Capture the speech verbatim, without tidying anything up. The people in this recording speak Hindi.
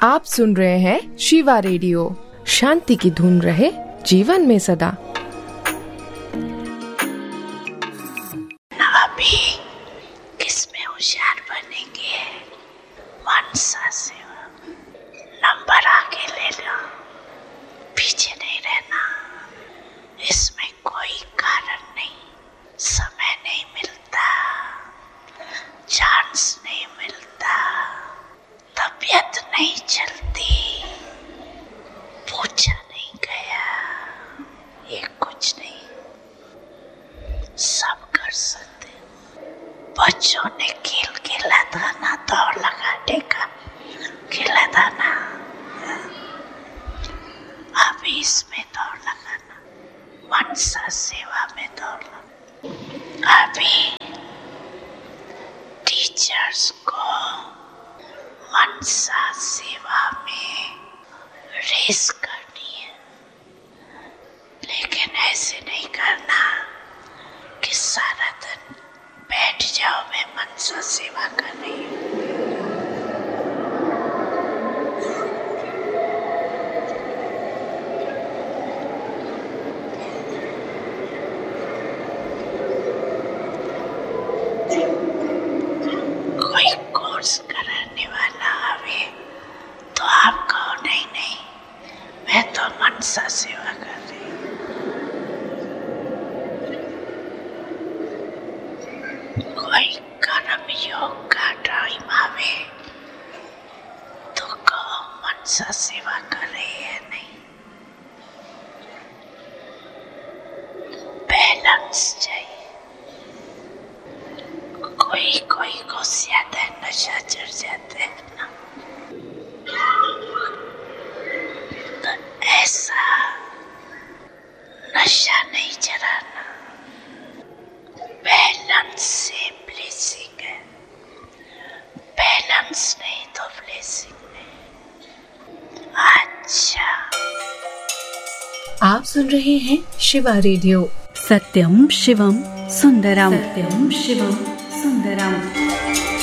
आप सुन रहे हैं शिवा रेडियो। शांति की धुन रहे जीवन में सदा। अभी किसमें होशियार बनेंगे? मनसा सेवा। नंबर आगे ले लो, पीछे नहीं रहना। इसमें कोई कारण नहीं, समय नहीं मिलता, चांस नहीं मिलता, तबीयत नहीं चलती, पूछा नहीं गया, ये कुछ नहीं, सब कर सकते। बच्चों ने खेल खेला था ना, दौड़ लगाने का खेला था ना, अभी इसमें दौड़ लगाना, मनसा सेवा में दौड़ लगाना। अभी टीचर्स को मनसा सेवा में रेस करनी है, लेकिन ऐसे नहीं करना कि सारा दिन बैठ जाओ मैं मनसा सेवा कर रही हूँ। कोई कोर्स कराने वाला आवे तो आप कहो नहीं नहीं, मैं तो मनसा सेवा कर रही हूँ। कोई कर्म योग का टाइम आवे तो कहो मनसा सेवा कर रही है नहीं। बैलेंस चाहिए। कोई कोई को ज्यादा नशा चढ़ जाता है ना, तो ऐसा नशा नहीं चढ़ाना। बैलेंस से ब्लेसिंग है, बैलेंस नहीं तो ब्लेसिंग नहीं। अच्छा, आप सुन रहे हैं शिवा रेडियो। सत्यम शिवम सुंदरम, सत्यम शिवम सुंदरम।